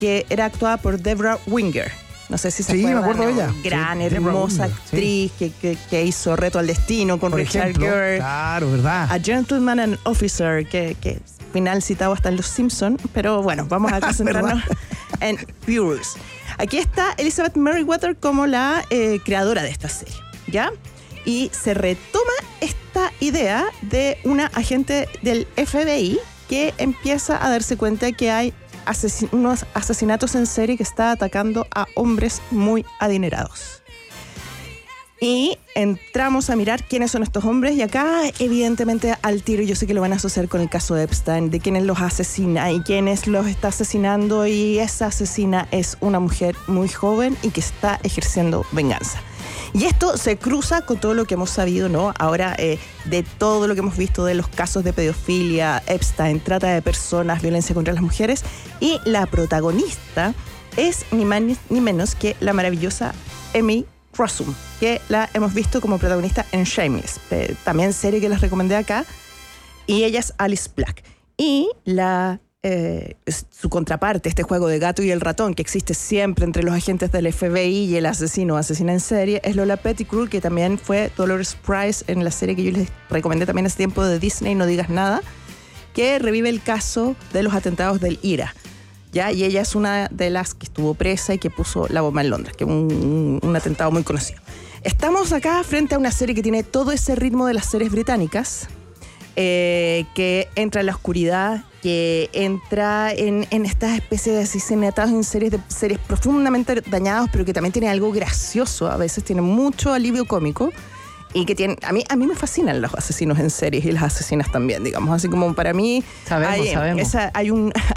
que era actuada por Deborah Winger. No sé si se Sí, acuerdan. me acuerdo de ella. Gran, Sí, hermosa Winger, actriz que hizo Reto al Destino con por Richard ejemplo. Gere. Claro, ¿verdad? A Gentleman and Officer, que final citado hasta en Los Simpsons, pero bueno, vamos a concentrarnos en Furious. Aquí está Elizabeth Merriweather como la creadora de esta serie, ¿ya? Y se retoma esta idea de una agente del FBI que empieza a darse cuenta de que hay unos asesinatos en serie que está atacando a hombres muy adinerados. Y entramos a mirar quiénes son estos hombres y acá evidentemente al tiro yo sé que lo van a asociar con el caso de Epstein, de quiénes los asesina y quiénes los está asesinando, y esa asesina es una mujer muy joven y que está ejerciendo venganza. Y esto se cruza con todo lo que hemos sabido, ¿no? Ahora de todo lo que hemos visto de los casos de pedofilia, Epstein, trata de personas, violencia contra las mujeres, y la protagonista es ni más ni menos que la maravillosa Emmy Rossum, que la hemos visto como protagonista en Shameless, también serie que les recomendé acá, y ella es Alice Black. Y su contraparte, este juego de gato y el ratón que existe siempre entre los agentes del FBI y el asesino o asesina en serie, es Lola Pettigrew, que también fue Dolores Price en la serie que yo les recomendé también hace tiempo de Disney, No Digas Nada, que revive el caso de los atentados del IRA. ¿Ya? Y ella es una de las que estuvo presa y que puso la bomba en Londres, que es un atentado muy conocido. Estamos acá frente a una serie que tiene todo ese ritmo de las series británicas, que entra en la oscuridad, que entra en estas especies de asesinatos en series profundamente dañados, pero que también tiene algo gracioso, a veces tiene mucho alivio cómico. Y que tiene, a mí me fascinan los asesinos en series y las asesinas también, digamos. Así como para mí Sabemos. Hay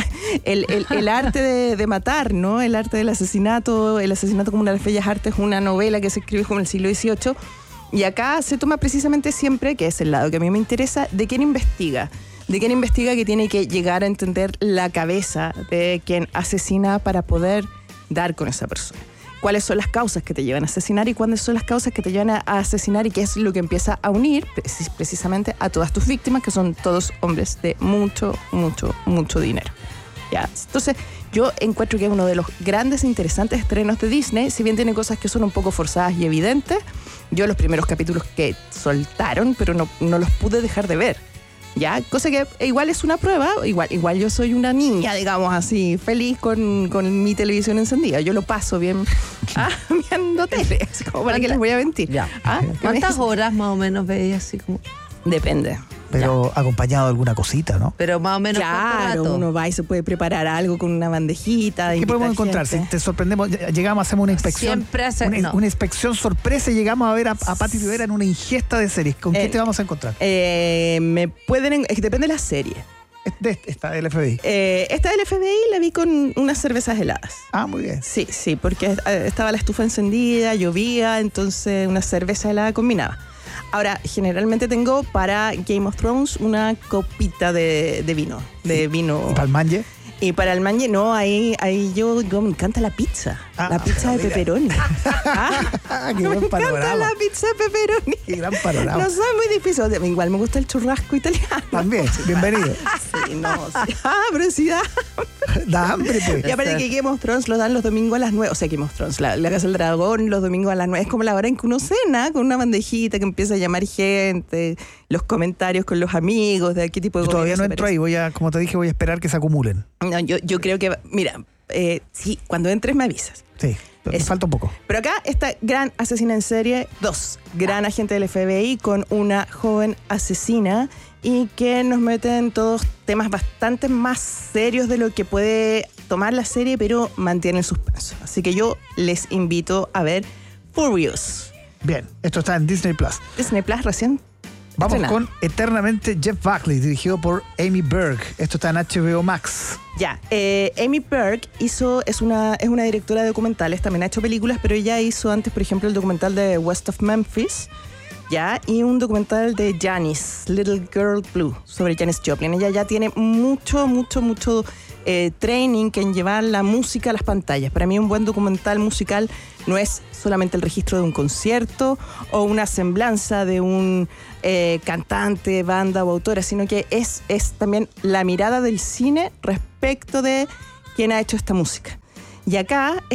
el arte de matar, ¿no? El arte del asesinato. El asesinato como una de las bellas artes, una novela que se escribe como en el siglo XVIII. Y acá se toma precisamente siempre, que es el lado que a mí me interesa, de quién investiga. De quién investiga, que tiene que llegar a entender la cabeza de quien asesina para poder dar con esa persona. Cuáles son las causas que te llevan a asesinar y cuáles son las causas que te llevan a asesinar, y qué es lo que empieza a unir precisamente a todas tus víctimas, que son todos hombres de mucho, mucho, mucho dinero. ¿Ya? Entonces, yo encuentro que es uno de los grandes e interesantes estrenos de Disney, si bien tiene cosas que son un poco forzadas y evidentes. Yo los primeros capítulos que soltaron, pero no los pude dejar de ver. ¿Ya? Cosa que igual es una prueba, igual yo soy una niña, digamos así, feliz con mi televisión encendida. Yo lo paso bien viendo tele, así como para que les voy a mentir. Ya. ¿Cuántas horas más o menos veías así como? Depende. Pero acompañado de alguna cosita, ¿no? Pero más o menos. Claro, uno va y se puede preparar algo con una bandejita. ¿Qué podemos encontrar? Si te sorprendemos, llegamos, hacemos una inspección. Una inspección sorpresa y llegamos a ver a Patti Rivera en una ingesta de series. ¿Con qué te vamos a encontrar? Depende de la serie. Esta del FBI. Esta del FBI la vi con unas cervezas heladas. Ah, muy bien. Sí, porque estaba la estufa encendida, llovía, entonces una cerveza helada combinaba. Ahora, generalmente tengo para Game of Thrones una copita de vino. ¿Y para el manje? Y para el manje, no, ahí yo me encanta la pizza. La pizza de pepperoni. Qué buen panorama. Me encanta la pizza de pepperoni. Qué gran panorama. No soy muy difícil. Igual me gusta el churrasco italiano. También, bienvenido. Sí, sí. Pero sí da hambre, pues. Y aparte que Game of Thrones lo dan los domingos a las 9. O sea, Game of Thrones, la Casa del Dragón, los domingos a las 9. Es como la hora en que uno cena con una bandejita que empieza a llamar gente, los comentarios con los amigos, de qué tipo de... Yo todavía no entro ahí, como te dije, voy a esperar que se acumulen. No, yo creo que, mira, sí, cuando entres me avisas. Sí, me falta un poco. Pero acá está gran asesina en serie 2, gran agente del FBI con una joven asesina, y que nos mete en todos temas bastante más serios de lo que puede tomar la serie, pero mantiene el suspenso. Así que yo les invito a ver Furious. Bien, esto está en Disney Plus. Disney Plus recién. Vamos estrenado. con Eternamente Jeff Buckley, dirigido por Amy Berg. Esto está en HBO Max. Ya, Amy Berg es una directora de documentales, también ha hecho películas, pero ella hizo antes, por ejemplo, el documental de West of Memphis, ya, y un documental de Janis, Little Girl Blue, sobre Janis Joplin. Ella ya tiene mucho training en llevar la música a las pantallas. Para mí un buen documental musical no es solamente el registro de un concierto o una semblanza de un cantante, banda o autora, sino que es también la mirada del cine respecto de quien ha hecho esta música. Y acá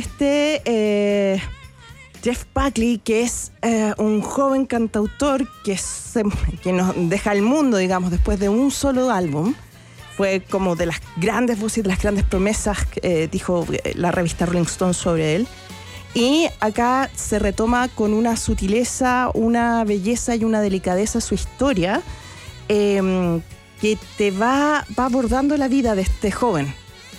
Jeff Buckley, que es un joven cantautor que nos deja el mundo, digamos, después de un solo álbum. Fue como de las grandes voces, de las grandes promesas, dijo la revista Rolling Stone sobre él. Y acá se retoma con una sutileza, una belleza y una delicadeza su historia, que te va abordando la vida de este joven.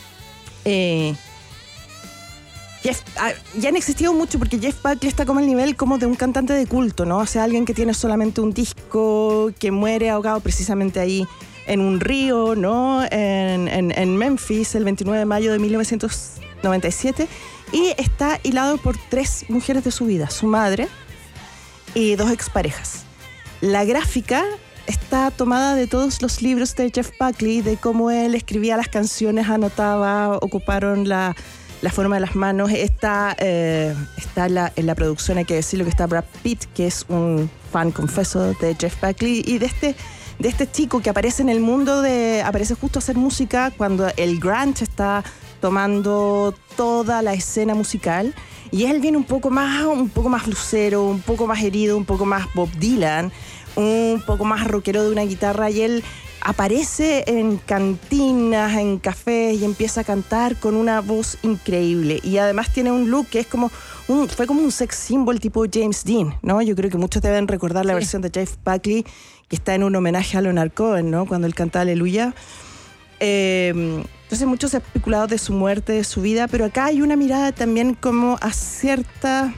Ya han existido mucho, porque Jeff Buckley está como al nivel como de un cantante de culto, ¿no? O sea, alguien que tiene solamente un disco, que muere ahogado precisamente ahí en un río, ¿no? En Memphis, el 29 de mayo de 1997, y está hilado por 3 mujeres de su vida, su madre y 2 exparejas. La gráfica está tomada de todos los libros de Jeff Buckley, de cómo él escribía las canciones, anotaba, ocuparon la forma de las manos. Está en la producción, hay que decirlo, que está Brad Pitt, que es un fan confeso de Jeff Buckley, y de este chico que aparece en el mundo aparece justo a hacer música cuando el grunge está tomando toda la escena musical, y él viene un poco más blusero, un poco más herido, un poco más Bob Dylan, un poco más rockero de una guitarra, y él aparece en cantinas, en cafés, y empieza a cantar con una voz increíble. Y además tiene un look que es fue como un sex symbol tipo James Dean, ¿no? Yo creo que muchos deben recordar la versión de Jeff Buckley, que está en un homenaje a Leonard Cohen, ¿no? Cuando él canta Aleluya. Entonces muchos han especulado de su muerte, de su vida, pero acá hay una mirada también como a cierta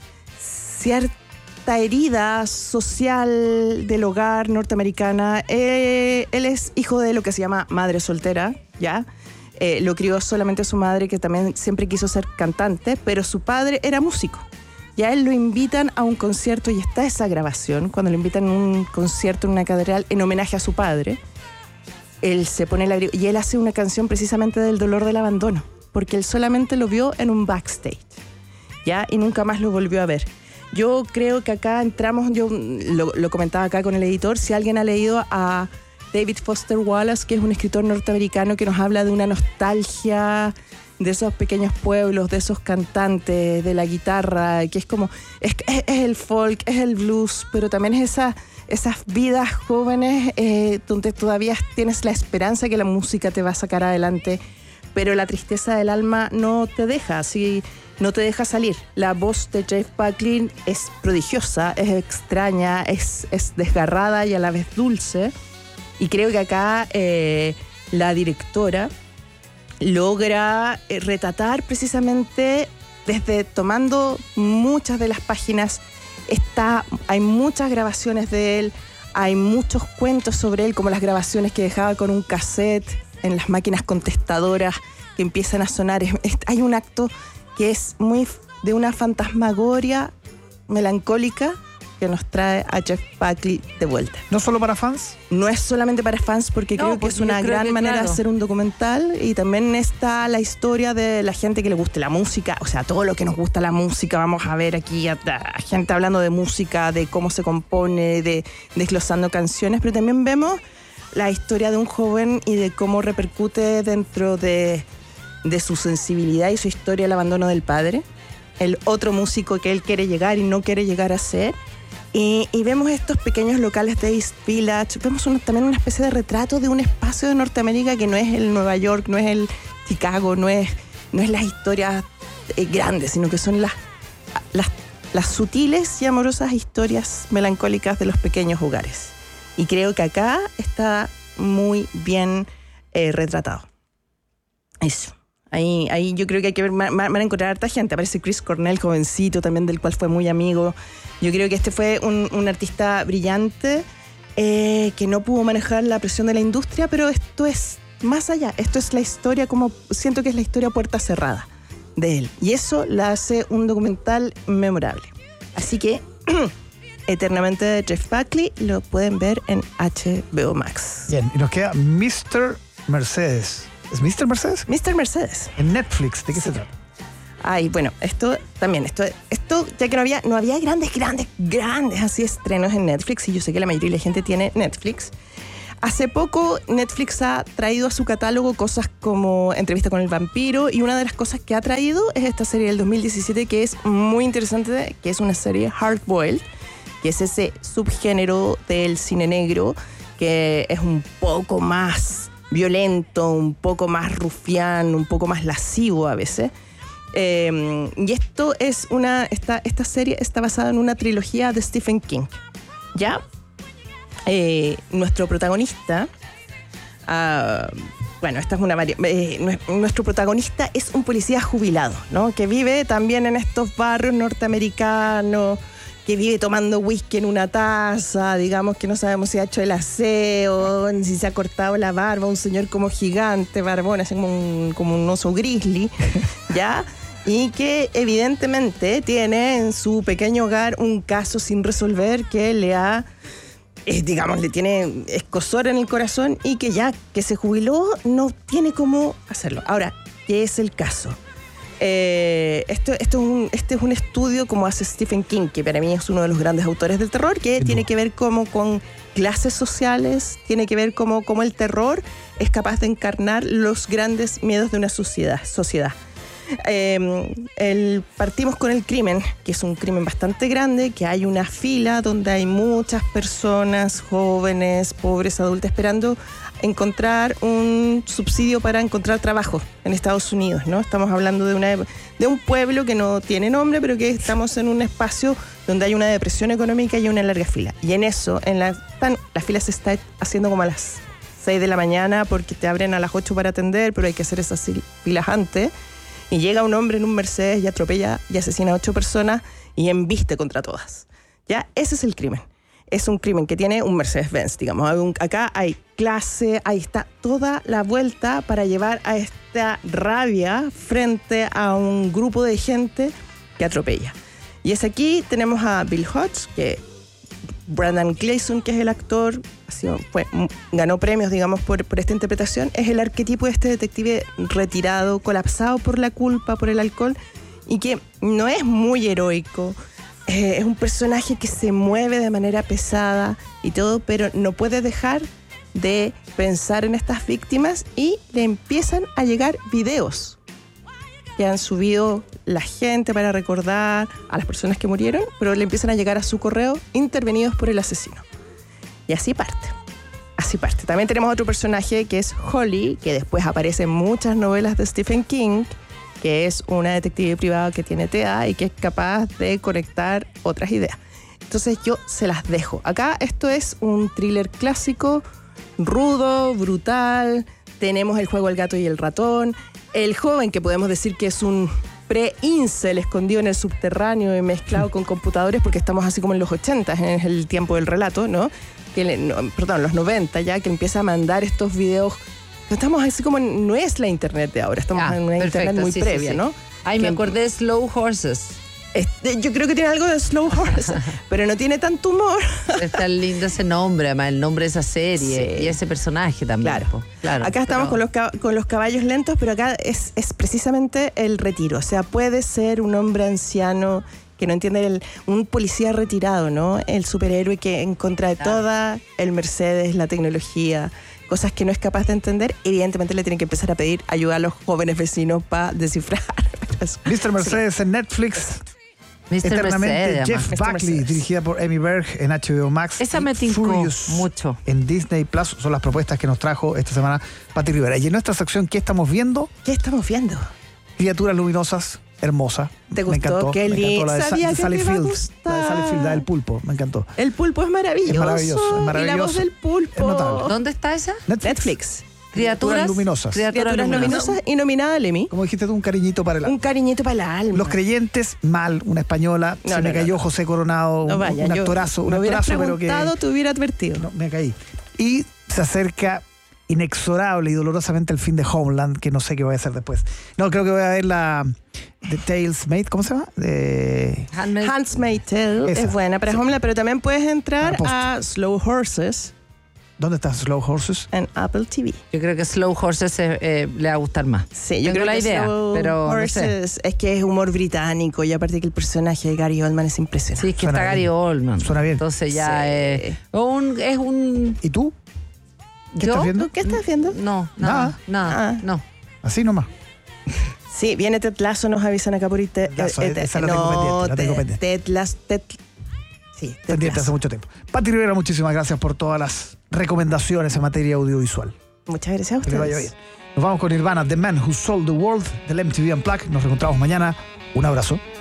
herida social del hogar norteamericana. Él es hijo de lo que se llama madre soltera, ¿ya? Lo crió solamente su madre, que también siempre quiso ser cantante, pero su padre era músico. Ya él lo invitan a un concierto, y está esa grabación, cuando lo invitan a un concierto en una catedral en homenaje a su padre. Él se pone y él hace una canción precisamente del dolor del abandono, porque él solamente lo vio en un backstage, ¿ya? Y nunca más lo volvió a ver. Yo creo que acá entramos, yo lo comentaba acá con el editor, si alguien ha leído a David Foster Wallace, que es un escritor norteamericano que nos habla de una nostalgia de esos pequeños pueblos, de esos cantantes, de la guitarra, que es como, es el folk, es el blues, pero también es esas vidas jóvenes donde todavía tienes la esperanza que la música te va a sacar adelante, pero la tristeza del alma no te deja, así no te deja salir. La voz de Jeff Buckley es prodigiosa, es extraña, es desgarrada y a la vez dulce, y creo que acá la directora logra retratar precisamente desde tomando muchas de las páginas. Hay muchas grabaciones de él, hay muchos cuentos sobre él, como las grabaciones que dejaba con un cassette en las máquinas contestadoras que empiezan a sonar. Hay un acto que es muy de una fantasmagoria melancólica que nos trae a Jeff Buckley de vuelta. ¿No solo para fans? No es solamente para fans, porque creo que es una gran manera de hacer un documental, y también está la historia de la gente que le guste la música, o sea, todo lo que nos gusta la música. Vamos a ver aquí a gente hablando de música, de cómo se compone, desglosando canciones, pero también vemos la historia de un joven y de cómo repercute dentro de su sensibilidad y su historia el abandono del padre, el otro músico que él quiere llegar y no quiere llegar a ser. Y vemos estos pequeños locales de East Village, vemos también una especie de retrato de un espacio de Norteamérica que no es el Nueva York, no es el Chicago, no es las historias grandes, sino que son las sutiles y amorosas historias melancólicas de los pequeños hogares. Y creo que acá está muy bien retratado. Eso. Ahí yo creo que hay que ver, van a encontrar harta gente. Aparece Chris Cornell, jovencito también, del cual fue muy amigo. Yo creo que este fue un artista brillante que no pudo manejar la presión de la industria, pero esto es más allá. Esto es la historia, como siento que es la historia puerta cerrada de él. Y eso la hace un documental memorable. Así que Eternamente de Jeff Buckley lo pueden ver en HBO Max. Bien, y nos queda Mr. Mercedes. ¿Es Mr. Mercedes? Mr. Mercedes. En Netflix, ¿de qué se trata? Ay, bueno, esto ya que no había grandes así estrenos en Netflix, y yo sé que la mayoría de la gente tiene Netflix. Hace poco Netflix ha traído a su catálogo cosas como Entrevista con el vampiro, y una de las cosas que ha traído es esta serie del 2017 que es muy interesante, que es una serie Hard Boiled, que es ese subgénero del cine negro que es un poco más violento, un poco más rufián, un poco más lascivo a veces. Y esto es esta serie está basada en una trilogía de Stephen King. ¿Ya? Nuestro protagonista, esta es una nuestro protagonista es un policía jubilado, ¿no? Que vive también en estos barrios norteamericanos, que vive tomando whisky en una taza, digamos que no sabemos si ha hecho el aseo, si se ha cortado la barba, un señor como gigante, barbón, así como un oso grizzly, ¿ya? Y que evidentemente tiene en su pequeño hogar un caso sin resolver que le tiene escozor en el corazón, y que ya que se jubiló no tiene cómo hacerlo. Ahora, ¿qué es el caso? Este es un estudio como hace Stephen King, que para mí es uno de los grandes autores del terror, que tiene que ver como con clases sociales, tiene que ver como el terror es capaz de encarnar los grandes miedos de una sociedad. Partimos con el crimen, que es un crimen bastante grande, que hay una fila donde hay muchas personas, jóvenes, pobres, adultos, esperando encontrar un subsidio para encontrar trabajo en Estados Unidos, ¿no? Estamos hablando de un pueblo que no tiene nombre, pero que estamos en un espacio donde hay una depresión económica y una larga fila. Y en eso, la fila se está haciendo como a las 6 de la mañana, porque te abren a las 8 para atender, pero hay que hacer esas filas antes. Y llega un hombre en un Mercedes y atropella y asesina a 8 personas y embiste contra todas. ¿Ya? Ese es el crimen. Es un crimen que tiene un Mercedes-Benz, digamos. Acá hay clase, ahí está toda la vuelta para llevar a esta rabia frente a un grupo de gente que atropella. Y es aquí, tenemos a Bill Hodge, que Brendan Gleeson, que es el actor, ganó premios, digamos, por esta interpretación. Es el arquetipo de este detective retirado, colapsado por la culpa, por el alcohol, y que no es muy heroico. Es un personaje que se mueve de manera pesada y todo, pero no puede dejar de pensar en estas víctimas, y le empiezan a llegar videos que han subido la gente para recordar a las personas que murieron, pero le empiezan a llegar a su correo intervenidos por el asesino. Y así parte. También tenemos otro personaje que es Holly, que después aparece en muchas novelas de Stephen King, que es una detective privada que tiene TEA y que es capaz de conectar otras ideas. Entonces yo se las dejo. Acá esto es un thriller clásico, rudo, brutal. Tenemos el juego El gato y el ratón. El joven, que podemos decir que es un pre-incel escondido en el subterráneo y mezclado con computadores, porque estamos así como en los 80, en el tiempo del relato, ¿no? Los 90 ya, que empieza a mandar estos videos. Estamos así como, no es la internet de ahora, estamos en una internet muy previa, sí. ¿No? Ay, me acordé de Slow Horses. Yo creo que tiene algo de Slow Horses, pero no tiene tanto humor. Está lindo ese nombre, además, el nombre de esa serie, sí. Y ese personaje también. Claro. Acá estamos con los caballos lentos, pero acá es precisamente el retiro. O sea, puede ser un hombre anciano que no entiende, un policía retirado, ¿no? El superhéroe que en contra de toda el Mercedes, la tecnología, cosas que no es capaz de entender, evidentemente le tienen que empezar a pedir ayuda a los jóvenes vecinos para descifrar. Mr. Mercedes en Netflix. Mr. Eternamente Mercedes, Jeff Buckley, dirigida por Amy Berg en HBO Max. Esa me tincó mucho. En Disney Plus son las propuestas que nos trajo esta semana Pati Rivera. Y en nuestra sección, ¿qué estamos viendo? Criaturas luminosas, hermosa. ¿Te gustó? Me encantó. Qué lindo. Sabía que Sally Field. La de Sally Field, la del pulpo. Me encantó. El pulpo es maravilloso. Es maravilloso. Y la voz del pulpo. Es notable. ¿Dónde está esa? Netflix. Criaturas luminosas. Criaturas luminosas y nominada al Emmy. Como dijiste tú, un cariñito para el alma. Un cariñito para el alma. Los Creyentes, mal, una española. Se me cayó José Coronado, un actorazo. Un actorazo, pero que... te hubiera advertido. No, me caí. Y se acerca inexorable y dolorosamente el fin de Homeland, que no sé qué voy a hacer después. No, creo que voy a ver la The Tales Made, ¿cómo se llama? Handmaid's Tale. Es buena para Homeland, pero también puedes entrar a Slow Horses. ¿Dónde está Slow Horses? En Apple TV. Yo creo que Slow Horses le va a gustar más. Sí, yo creo la que idea, Slow pero Horses no sé. es que es humor británico, y aparte que el personaje de Gary Oldman es impresionante. Sí, es que está Gary Oldman. Suena bien. Entonces ya es un... ¿Y tú? ¿Qué estás viendo? ¿Qué estás viendo? No, Nada. nada, no. Así nomás. Sí, viene Ted Lasso, nos avisan acá por Ted Lasso, esa la tengo pendiente, la tengo pendiente. Ted Lasso, sí, Ted Pendiente hace Lasso. mucho tiempo. Pati Rivera, muchísimas gracias por todas las recomendaciones en materia audiovisual. Muchas gracias a Que le ustedes. vaya bien. Nos vamos con Nirvana, The Man Who Sold the World, del MTV Unplugged. Nos reencontramos mañana. Un abrazo.